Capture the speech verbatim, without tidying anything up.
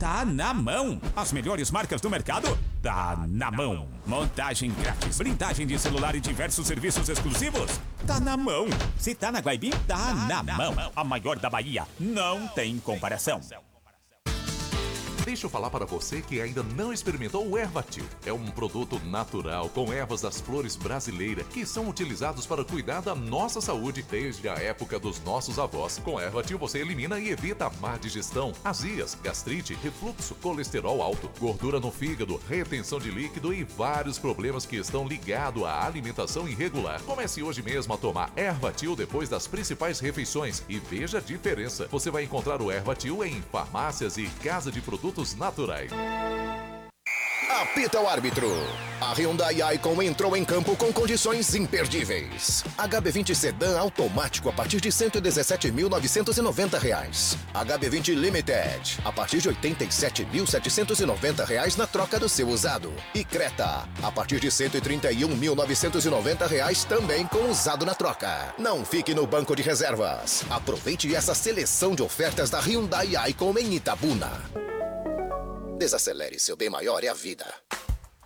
tá na mão. As melhores marcas do mercado, tá na mão. Montagem grátis, blindagem de celular e diversos serviços exclusivos, tá na mão. Se tá na Guaibim, tá na mão. A maior da Bahia, não tem comparação. Deixa eu falar para você que ainda não experimentou o Ervatil. É um produto natural com ervas das flores brasileiras que são utilizados para cuidar da nossa saúde desde a época dos nossos avós. Com Ervatil você elimina e evita a má digestão, azias, gastrite, refluxo, colesterol alto, gordura no fígado, retenção de líquido e vários problemas que estão ligados à alimentação irregular. Comece hoje mesmo a tomar Ervatil depois das principais refeições e veja a diferença. Você vai encontrar o Ervatil em farmácias e casa de produtos naturais. Apita o árbitro. A Hyundai Icon entrou em campo com condições imperdíveis. H B vinte Sedan automático a partir de cento e dezessete mil novecentos e noventa reais. H B vinte Limited a partir de oitenta e sete mil setecentos e noventa reais na troca do seu usado. E Creta a partir de cento e trinta e um mil novecentos e noventa reais também com usado na troca. Não fique no banco de reservas. Aproveite essa seleção de ofertas da Hyundai Icon em Itabuna. Desacelere, seu bem maior é a vida.